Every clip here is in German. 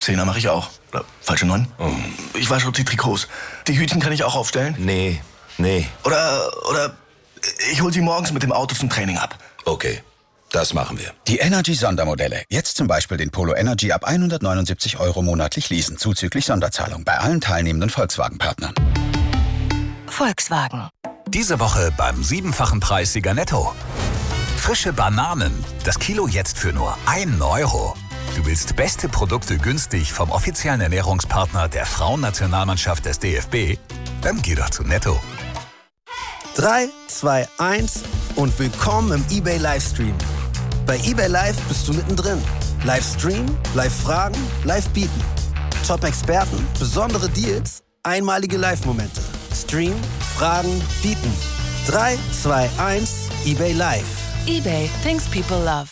10er mache ich auch. Oder falsche 9. Oh. Ich wasche auch die Trikots. Die Hütchen kann ich auch aufstellen? Nee. Oder ich hol sie morgens mit dem Auto zum Training ab. Okay, das machen wir. Die Energy-Sondermodelle. Jetzt zum Beispiel den Polo Energy ab 179 € monatlich leasen, zuzüglich Sonderzahlung bei allen teilnehmenden Volkswagen-Partnern. Volkswagen. Diese Woche beim 7-fachen Preissieger Netto. Frische Bananen. Das Kilo jetzt für nur 1 €. Du willst beste Produkte günstig vom offiziellen Ernährungspartner der Frauennationalmannschaft des DFB? Dann geh doch zu Netto. 3, 2, 1 und willkommen im eBay Livestream. Bei eBay Live bist du mittendrin. Livestream, Live-Fragen, Live-Bieten. Top-Experten, besondere Deals, einmalige Live-Momente. Stream, Fragen, Bieten. 3, 2, 1, eBay Live. eBay, things people love.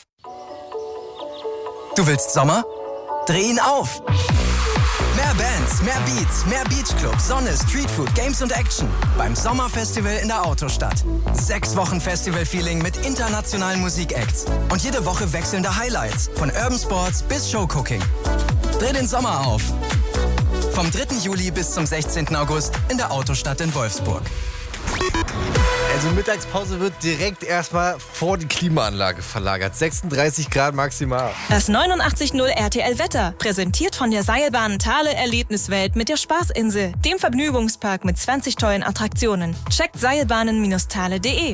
Du willst Sommer? Dreh ihn auf! Mehr Bands, mehr Beats, mehr Beachclubs, Sonne, Streetfood, Games und Action. Beim Sommerfestival in der Autostadt. 6 Wochen Festival-Feeling mit internationalen Musikacts. Und jede Woche wechselnde Highlights. Von Urban Sports bis Showcooking. Dreh den Sommer auf! Vom 3. Juli bis zum 16. August in der Autostadt in Wolfsburg. Also Mittagspause wird direkt erstmal vor die Klimaanlage verlagert. 36 Grad maximal. Das 89.0 RTL Wetter, präsentiert von der Seilbahn Thale Erlebniswelt mit der Spaßinsel, dem Vergnügungspark mit 20 tollen Attraktionen. Checkt seilbahnen-thale.de.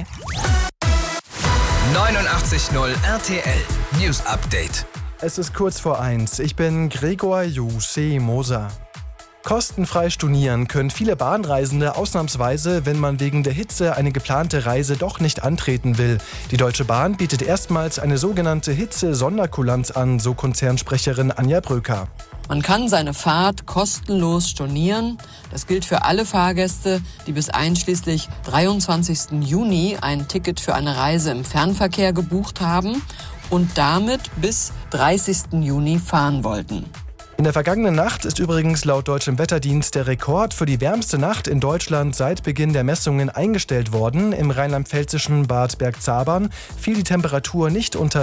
89.0 RTL News Update. Es ist kurz vor 1. Ich bin Gregor Juse Moser. Kostenfrei stornieren können viele Bahnreisende ausnahmsweise, wenn man wegen der Hitze eine geplante Reise doch nicht antreten will. Die Deutsche Bahn bietet erstmals eine sogenannte Hitze-Sonderkulanz an, so Konzernsprecherin Anja Bröker. Man kann seine Fahrt kostenlos stornieren. Das gilt für alle Fahrgäste, die bis einschließlich 23. Juni ein Ticket für eine Reise im Fernverkehr gebucht haben und damit bis 30. Juni fahren wollten. In der vergangenen Nacht ist übrigens laut Deutschem Wetterdienst der Rekord für die wärmste Nacht in Deutschland seit Beginn der Messungen eingestellt worden. Im rheinland-pfälzischen Bad Bergzabern fiel die Temperatur nicht unter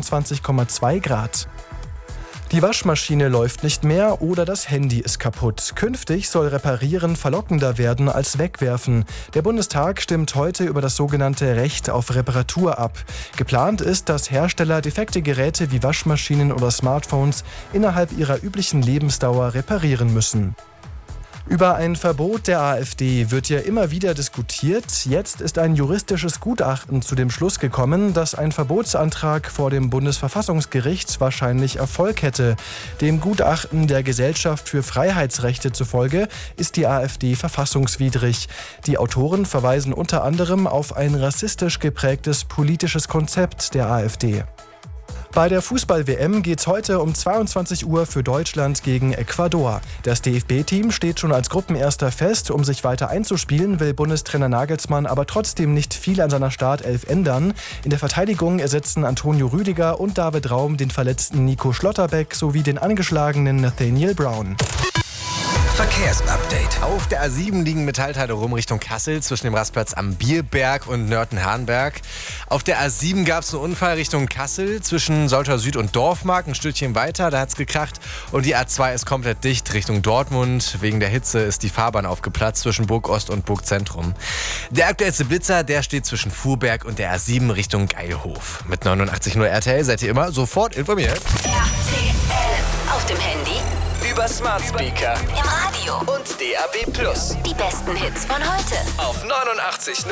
26,2 Grad. Die Waschmaschine läuft nicht mehr oder das Handy ist kaputt. Künftig soll Reparieren verlockender werden als Wegwerfen. Der Bundestag stimmt heute über das sogenannte Recht auf Reparatur ab. Geplant ist, dass Hersteller defekte Geräte wie Waschmaschinen oder Smartphones innerhalb ihrer üblichen Lebensdauer reparieren müssen. Über ein Verbot der AfD wird ja immer wieder diskutiert. Jetzt ist ein juristisches Gutachten zu dem Schluss gekommen, dass ein Verbotsantrag vor dem Bundesverfassungsgericht wahrscheinlich Erfolg hätte. Dem Gutachten der Gesellschaft für Freiheitsrechte zufolge ist die AfD verfassungswidrig. Die Autoren verweisen unter anderem auf ein rassistisch geprägtes politisches Konzept der AfD. Bei der Fußball-WM geht's heute um 22 Uhr für Deutschland gegen Ecuador. Das DFB-Team steht schon als Gruppenerster fest. Um sich weiter einzuspielen, will Bundestrainer Nagelsmann aber trotzdem nicht viel an seiner Startelf ändern. In der Verteidigung ersetzen Antonio Rüdiger und David Raum den verletzten Nico Schlotterbeck sowie den angeschlagenen Nathaniel Brown. Verkehrsupdate. Auf der A7 liegen Metallteile rum Richtung Kassel zwischen dem Rastplatz am Bierberg und Nörten-Harnberg. Auf der A7 gab es einen Unfall Richtung Kassel zwischen Soltau Süd und Dorfmark. Ein Stückchen weiter, da hat es gekracht. Und die A2 ist komplett dicht Richtung Dortmund. Wegen der Hitze ist die Fahrbahn aufgeplatzt zwischen Burg Ost und Burg Zentrum. Der aktuellste Blitzer, der steht zwischen Fuhrberg und der A7 Richtung Geilhof. Mit 89.0 RTL seid ihr immer sofort informiert. RTL. Auf dem Handy, Über Smart Speaker, im Radio und DAB+. die besten Hits von heute. Auf 89.0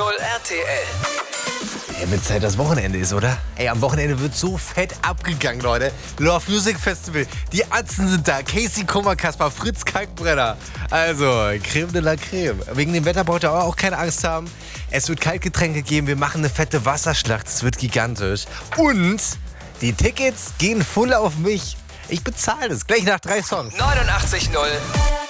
RTL. Ey, mit Zeit das Wochenende ist, oder? Ey, am Wochenende wird so fett abgegangen, Leute. Love Music Festival, die Atzen sind da. Casey Kummerkasper, Fritz Kalkbrenner. Also, Creme de la Creme. Wegen dem Wetter braucht ihr auch keine Angst haben. Es wird Kaltgetränke geben, wir machen eine fette Wasserschlacht. Es wird gigantisch. Und die Tickets gehen voll auf mich. Ich bezahle das. Gleich nach 3 Songs. 89.0